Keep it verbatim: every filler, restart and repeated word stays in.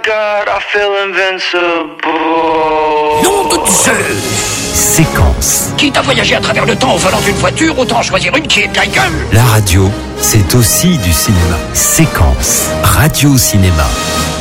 God, I feel invincible. Nom de Zeus! Séquence. Quitte à voyager à travers le temps au volant d'une voiture, autant choisir une qui est de la gueule. La radio, c'est aussi du cinéma. Séquence. Radio-cinéma.